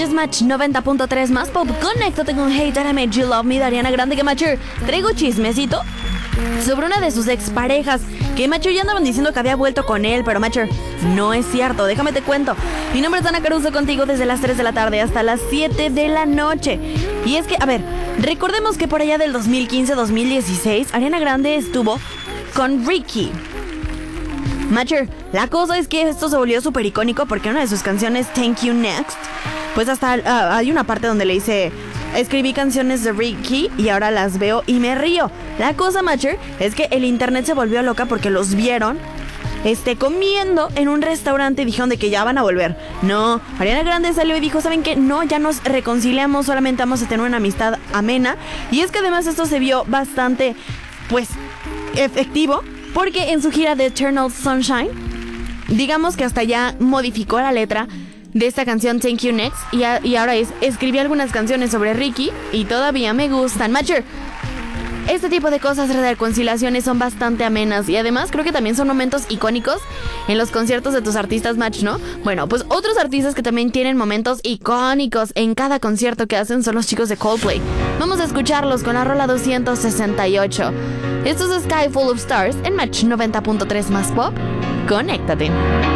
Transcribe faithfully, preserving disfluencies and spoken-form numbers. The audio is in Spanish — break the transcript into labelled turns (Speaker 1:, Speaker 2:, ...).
Speaker 1: Escuchas Match noventa punto tres más pop. Conéctate con Hey That I Made You Love Me de Ariana Grande. Que Matcher, traigo chismecito sobre una de sus exparejas. Que Matcher ya andaban diciendo que había vuelto con él, pero Matcher, no es cierto. Déjame te cuento. Mi nombre es Ana Caruso, contigo desde las tres de la tarde hasta las siete de la noche. Y es que, a ver, recordemos que por allá del dos mil quince dos mil dieciséis Ariana Grande estuvo con Ricky. Matcher, la cosa es que esto se volvió súper icónico porque una de sus canciones, Thank You Next, pues hasta uh, hay una parte donde le dice: escribí canciones de Ricky y ahora las veo y me río. La cosa, Matcher, es que el internet se volvió loca porque los vieron este, comiendo en un restaurante y dijeron de que ya van a volver. No, Ariana Grande salió y dijo: ¿saben qué? No, ya nos reconciliamos, solamente vamos a tener una amistad amena. Y es que además esto se vio bastante, pues, efectivo, porque en su gira de Eternal Sunshine, digamos que hasta ya modificó la letra de esta canción Thank You Next y, a, y ahora es: escribí algunas canciones sobre Ricky y todavía me gustan. Matcher, este tipo de cosas de reconciliaciones son bastante amenas y además creo que también son momentos icónicos en los conciertos de tus artistas, Match, ¿no? Bueno, pues otros artistas que también tienen momentos icónicos en cada concierto que hacen son los chicos de Coldplay. Vamos a escucharlos con la rola doscientos sesenta y ocho. Esto es Sky Full of Stars en Match noventa punto tres más pop. Conéctate.